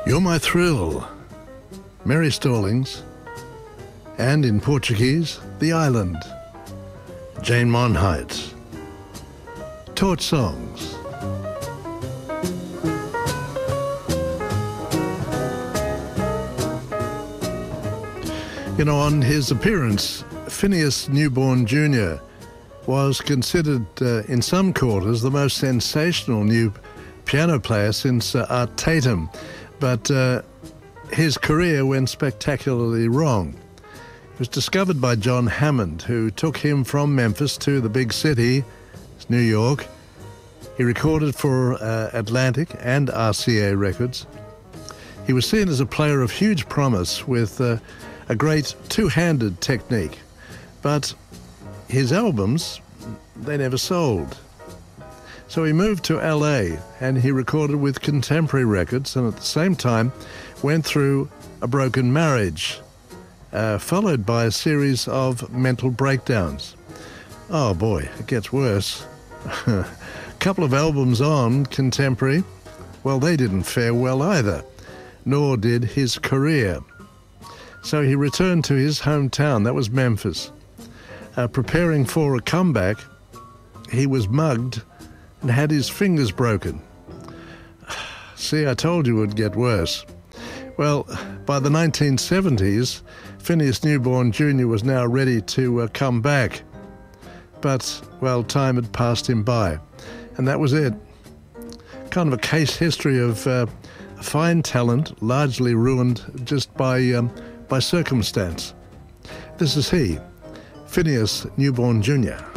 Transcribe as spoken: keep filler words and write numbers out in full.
You're My Thrill, Mary Stallings, and in Portuguese, The Island, Jane Monheit. Torch Songs. You know, on his appearance, Phineas Newborn Junior was considered uh, in some quarters the most sensational new piano player since uh, Art Tatum, but uh, his career went spectacularly wrong. He was discovered by John Hammond, who took him from Memphis to the big city, New York. He recorded for uh, Atlantic and R C A Records. He was seen as a player of huge promise with uh, a great two-handed technique, but his albums, they never sold. So he moved to L A and he recorded with Contemporary Records, and at the same time went through a broken marriage, uh, followed by a series of mental breakdowns. Oh boy, it gets worse. A couple of albums on Contemporary, well, they didn't fare well either, nor did his career. So he returned to his hometown, that was Memphis. Uh, preparing for a comeback, he was mugged and had his fingers broken. See, I told you it would get worse. Well, by the nineteen seventies, Phineas Newborn Junior was now ready to uh, come back. But, well, time had passed him by, and that was it. Kind of a case history of uh, fine talent, largely ruined just by, um, by circumstance. This is he, Phineas Newborn Junior